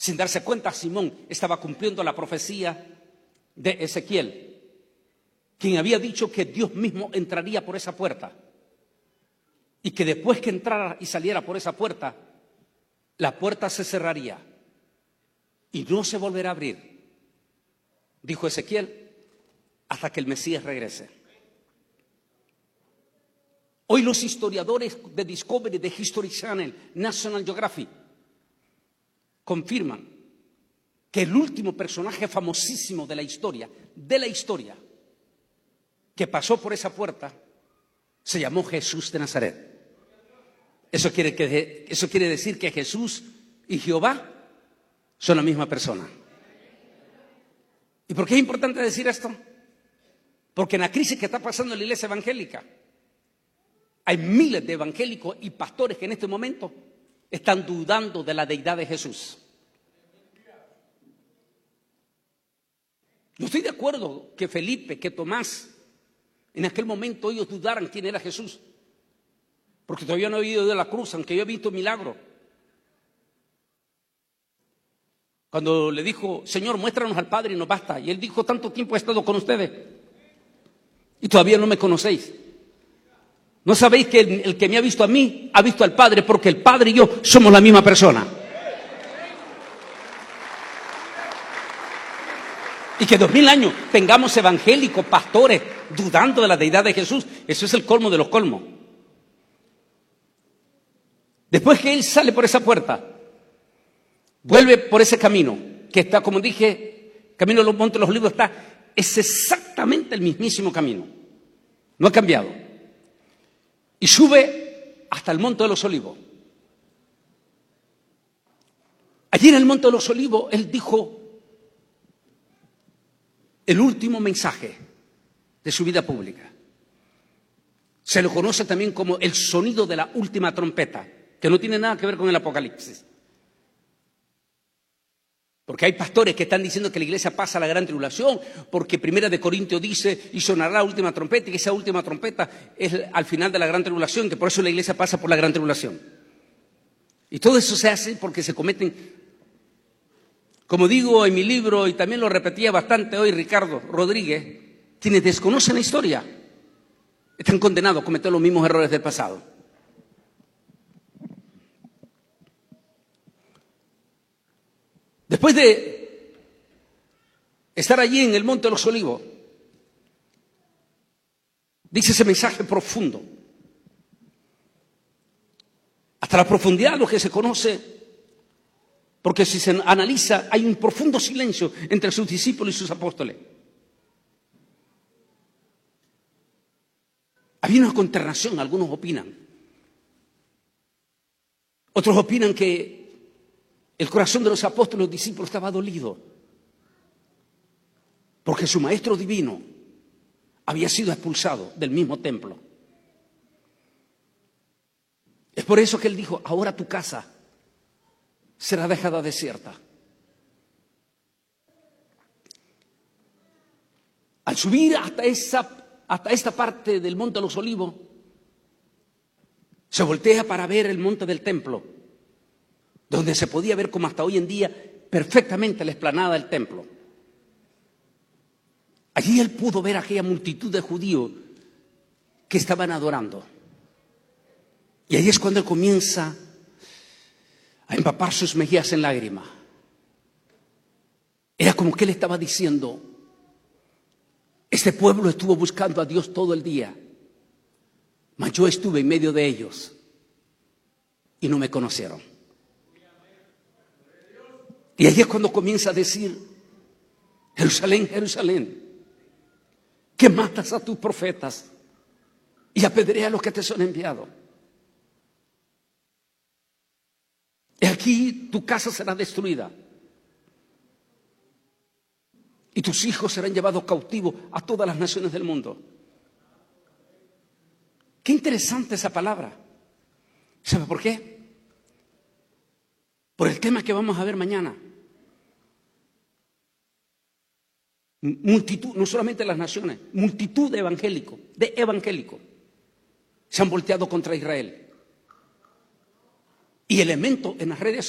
Sin darse cuenta, Simón estaba cumpliendo la profecía de Ezequiel, quien había dicho que Dios mismo entraría por esa puerta y que después que entrara y saliera por esa puerta, la puerta se cerraría y no se volverá a abrir, dijo Ezequiel, hasta que el Mesías regrese. Hoy los historiadores de Discovery, de History Channel, National Geographic, confirman que el último personaje famosísimo de la historia, que pasó por esa puerta, se llamó Jesús de Nazaret. Eso quiere decir que Jesús y Jehová son la misma persona. ¿Y por qué es importante decir esto? Porque en la crisis que está pasando en la iglesia evangélica, hay miles de evangélicos y pastores que en este momento están dudando de la deidad de Jesús. Yo estoy de acuerdo que Felipe, que Tomás, en aquel momento ellos dudaran quién era Jesús, porque todavía no había ido de la cruz, aunque yo he visto milagros. Cuando le dijo, Señor, muéstranos al Padre y nos basta. Y él dijo, tanto tiempo he estado con ustedes y todavía no me conocéis. ¿No sabéis que el que me ha visto a mí, ha visto al Padre? Porque el Padre y yo somos la misma persona. Y que 2000 años tengamos evangélicos, pastores, dudando de la deidad de Jesús, eso es el colmo de los colmos. Después que él sale por esa puerta, vuelve por ese camino, que está, como dije, camino de los Montes de los Olivos es exactamente el mismísimo camino. No ha cambiado. Y sube hasta el Monte de los Olivos. Allí en el Monte de los Olivos, él dijo el último mensaje de su vida pública. Se lo conoce también como el sonido de la última trompeta, que no tiene nada que ver con el Apocalipsis. Porque hay pastores que están diciendo que la iglesia pasa la gran tribulación, porque Primera de Corintios dice, y sonará la última trompeta, y que esa última trompeta es al final de la gran tribulación, que por eso la iglesia pasa por la gran tribulación. Y todo eso se hace porque se cometen, como digo en mi libro, y también lo repetía bastante hoy Ricardo Rodríguez, quienes desconocen la historia están condenados a cometer los mismos errores del pasado. Después de estar allí en el Monte de los Olivos, dice ese mensaje profundo. Hasta la profundidad de lo que se conoce, porque si se analiza, hay un profundo silencio entre sus discípulos y sus apóstoles. Había una consternación, algunos opinan. Otros opinan que el corazón de los apóstoles y los discípulos estaba dolido, porque su maestro divino había sido expulsado del mismo templo. Es por eso que él dijo, ahora tu casa será dejada desierta. Al subir hasta esta parte del Monte de los Olivos, se voltea para ver el monte del templo, donde se podía ver como hasta hoy en día perfectamente la explanada del templo. Allí él pudo ver a aquella multitud de judíos que estaban adorando. Y ahí es cuando él comienza a empapar sus mejillas en lágrimas. Era como que él estaba diciendo, este pueblo estuvo buscando a Dios todo el día, mas yo estuve en medio de ellos y no me conocieron. Y ahí es cuando comienza a decir, Jerusalén, Jerusalén, que matas a tus profetas y apedreas a los que te son enviados. Y aquí tu casa será destruida y tus hijos serán llevados cautivos a todas las naciones del mundo. Qué interesante esa palabra. ¿Sabe por qué? Por el tema que vamos a ver mañana. Multitud, no solamente las naciones, multitud de evangélicos se han volteado contra Israel. Y elementos en las redes